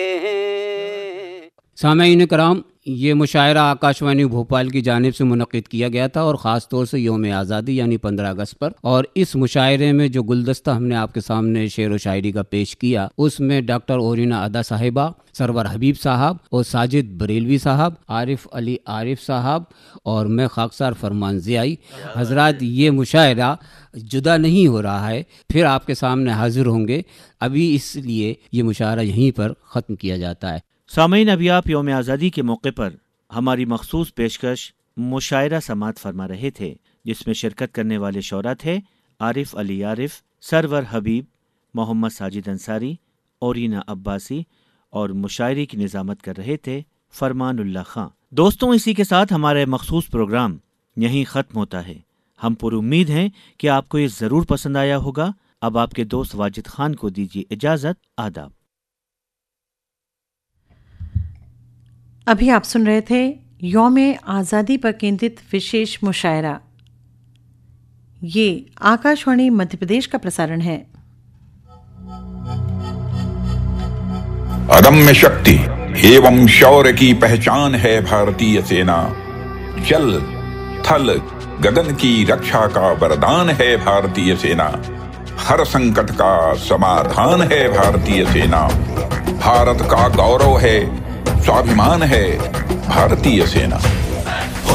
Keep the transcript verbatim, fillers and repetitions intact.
سامعین کرام، یہ مشاعرہ آکاشوانی بھوپال کی جانب سے منعقد کیا گیا تھا اور خاص طور سے یوم آزادی یعنی پندرہ اگست پر. اور اس مشاعرے میں جو گلدستہ ہم نے آپ کے سامنے شعر و شاعری کا پیش کیا، اس میں ڈاکٹر اورینا ادا صاحبہ، سرور حبیب صاحب اور ساجد بریلوی صاحب، عارف علی عارف صاحب اور میں خاکسار فرمان ضیائی حضرات، یہ مشاعرہ جدا نہیں ہو رہا ہے، پھر آپ کے سامنے حاضر ہوں گے. ابھی اس لیے یہ مشاعرہ یہیں پر ختم کیا جاتا ہے. سامعین، ابھی آپ یوم آزادی کے موقع پر ہماری مخصوص پیشکش مشاعرہ سماعت فرما رہے تھے، جس میں شرکت کرنے والے شعراء تھے عارف علی عارف، سرور حبیب، محمد ساجد انصاری، اورینا عباسی، اور مشاعرے کی نظامت کر رہے تھے فرمان اللہ خان. دوستوں، اسی کے ساتھ ہمارا مخصوص پروگرام یہیں ختم ہوتا ہے. ہم پر امید ہیں کہ آپ کو یہ ضرور پسند آیا ہوگا. اب آپ کے دوست واجد خان کو دیجیے اجازت. آداب. ابھی آپ سن رہے تھے یوم آزادی پر کیندرت وشیش مشاعرہ. یہ آکاشوانی مدھیہ پردیش کا پرسارن ہے. अदम्य शक्ति एवं शौर्य की पहचान है भारतीय सेना. जल थल गगन की रक्षा का वरदान है भारतीय सेना. हर संकट का समाधान है भारतीय सेना. भारत का गौरव है, स्वाभिमान है भारतीय सेना.